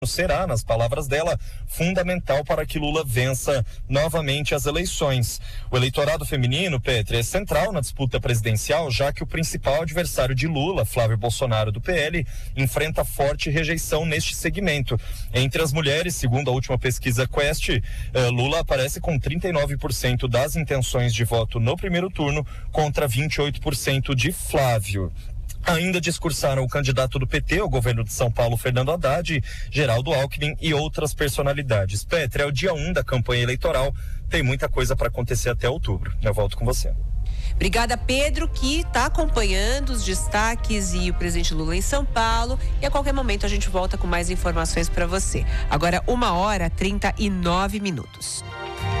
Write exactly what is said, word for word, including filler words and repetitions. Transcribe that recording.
será, nas palavras dela, fundamental para que Lula vença novamente as eleições. O eleitorado feminino, Petri, é central na disputa presidencial, já que o principal adversário de Lula, Flávio Bolsonaro do P L, enfrenta forte rejeição neste segmento. Entre as mulheres, segundo a última pesquisa Quest, eh, Lula aparece com trinta e nove por cento das intenções de voto no primeiro turno contra vinte e oito por cento de Flávio. Ainda discursaram o candidato do P T ao governo de São Paulo, Fernando Haddad, Geraldo Alckmin e outras personalidades. Petri, é o dia um da campanha eleitoral, tem muita coisa para acontecer até outubro. Eu volto com você. Obrigada, Pedro, que está acompanhando os destaques e o presidente Lula em São Paulo. E a qualquer momento a gente volta com mais informações para você. Agora, uma hora, trinta e nove minutos.